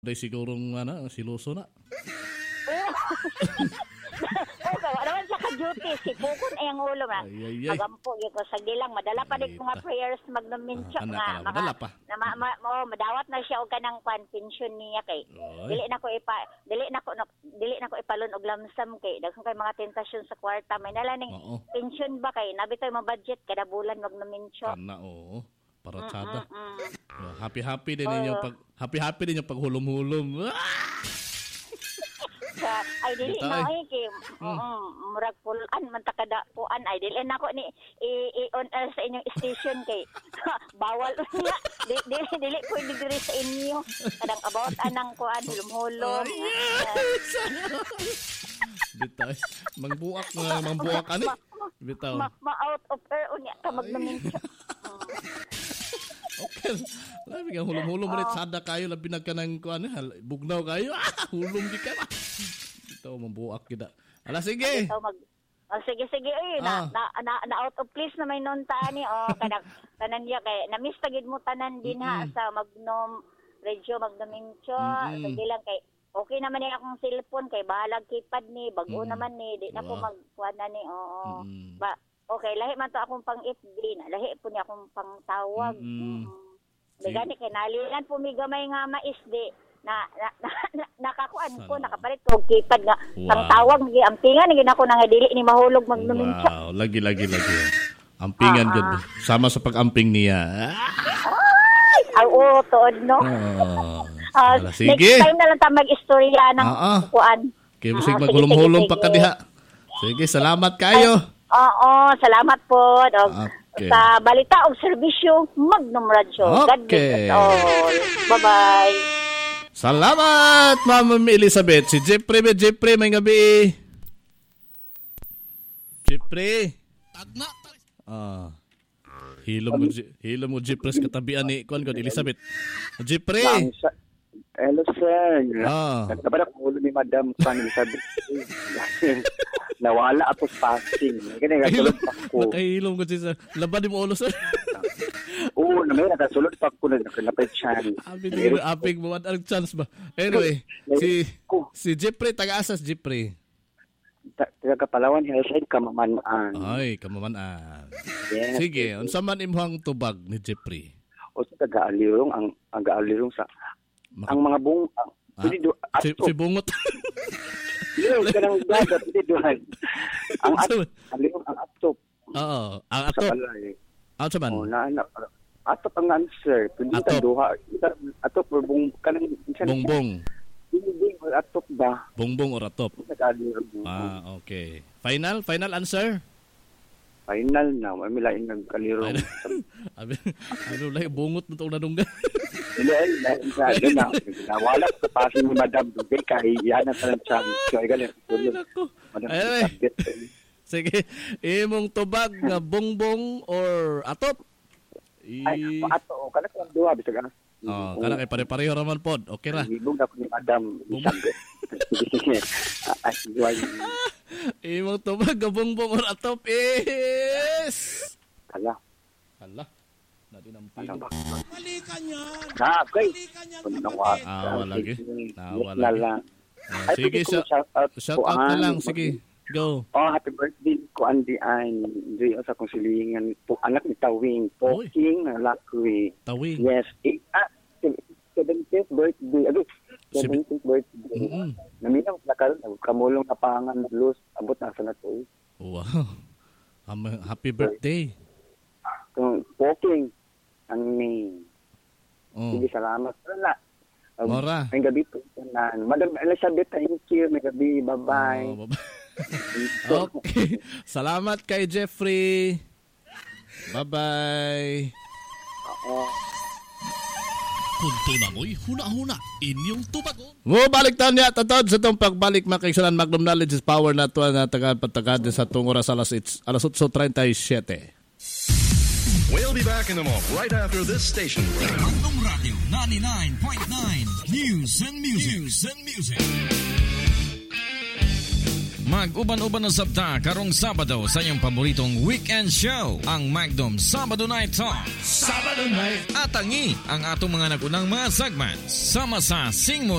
Day sigurong siluso na. Okay, naman siya ka-duty. Si Pukon ay ang ulo na. Magampo, yun ko. Sagdi lang, madala pa din mga prayers magnuminchok nga. Madala pa. Madawat na siya o kanang pension niya kay. Dili na ko ipalon og lamsam kay. Daghang kay mga tentasyon sa kwarta. May nalaning pension ba kay? Nabitoy mo budget kada bulan magnuminchok. Kana, oo. Paratsada. Happy din ninyo pag hulom-hulom. Ay dili na kay murag pulan man ta kada puan ay dili nako ni on air sa inyong station kay bawal niya dili pwede diri sa inyo kadang about anang kuan hulom-hulom. Bitaw mangbuak ani bitaw ma out of air unya ka magnamincho. Okay. Labi nga hulom-hulom ulit sada kayo labi nagkanang kuan bugnaw kayo. Hulom di ka. Ito mambuak kita. Ala sige. Sige na out of place na may non tani kanan niya kay na-miss tagid mo tanan din ha sa Magnom Radio Magnomincho. Sige lang kay okay naman ni akong cellphone kay bahalag keypad ni bago naman ni di na ko magkuan na ni ba okay, lahi man to akong pang FB na. Lahi po niya akong pang tawag. Gani kay nalilan po mi gamay nga maisdi na nakakuan ko nakapalit ko keypad nga pang tawag gi ampingan gi nako nang dili ni mahulog magnumincho. Wow, lagi. Ampingan gud. Sama sa pag-amping niya. Ay, tuod no. Sige. Next time na lang ta mag-istorya ng kuan. Kay musig maghulom-hulom pa ka diha. Sige, salamat kayo. Oo, salamat po. Okay. Sa balita o serbisyo, Magnom Radio. Okay. God bless all. Bye-bye. Salamat, Ma'am Elizabeth. Si Jeffrey, may gabi. Jeffrey. Hilom mo Jeffrey sa katabian ni Elizabeth. Jeffrey. Hello, sir. Nagkabadak ulo ni Madam Elizabeth. Nawala ako sa fasting. Kaya nagkasulod pa ko. Nakahilom ko siya. Laban mo ulo, sir. Oo, nakasulod pa ko na nakalapay chance. Apig mo, ang chance ba? Anyway, si Jeffrey, taga-asas Jeffrey. Taga-Kapalawan, Hillside, Kamamanaan. Ay, Kamamanaan. Yes. Sige, unsa man imong tubag ni Jeffrey? O sa taga-alirong, ang taga-alirong sa ang mga si bungot. Yung kanang dagat dito han. Ang atop. Oo, ang atop. Ano man? Oh, atop ang answer. Kundi ta duha. Atop or kanang bongbong. Bongbong or atop ba? Bongbong or atop. Okay. Final answer? Final na. May lain ng kalirong. Ano lang, bungot mo itong nanunggan. Hindi, nawala sa pasin ni Madam Dugay kahit yan ang talang Sige, imong tubag nga bongbong or atop? Ay, ato, kanak lang duha, bisag ka. Kanak ay pare-pareho raman pod. Okay ra. Ibog na ko ni Madam. Imong tubag nga bongbong or atop is... Hala. Nadinampil. Balikan yan. Okay. Lagi. Nawala. Sige, shout out na lang. Sige, go. Happy birthday ko Andy Ann. Di sa kong silingan. Anak ni Tawing. Poking na lakwi. Tawing? Yes. 17th birthday. 17th birthday. Naminang nakal. Kamulong na pangan. Blues. Abot na sa nato. Wow. Happy birthday. Poking. Ang name. Sige, salamat. Mora. May gabi po. Madam Elizabeth, thank you. May gabi. Bye-bye. Okay. Salamat kay Jeffrey. Bye-bye. Punto na mo'y huna-huna inyong tubagon. Balik tayo niya, tatod sa itong pagbalik makiksalan Magnom Knowledge is Power na ito na tagad sa itong oras alas 8:37. We'll be back in a moment, right after this station. Magnom Radio 99.9 News and Music. Mag-uban-uban na sabta karong Sabado sa iyong paboritong weekend show, ang Magnom Sabado Night Talk. Sabado Night. Atangi ang atong mga nagunang mga segments. Sama sa Sing Mo